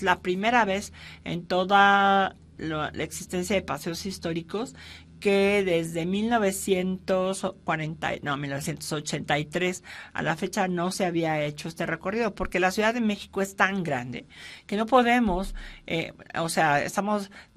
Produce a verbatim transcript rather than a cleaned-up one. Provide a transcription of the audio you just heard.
Es la primera vez en toda la, la existencia de paseos históricos que desde mil novecientos cuarenta, no, mil novecientos ochenta y tres a la fecha no se había hecho este recorrido, porque la Ciudad de México es tan grande que no podemos, eh, o sea, estamos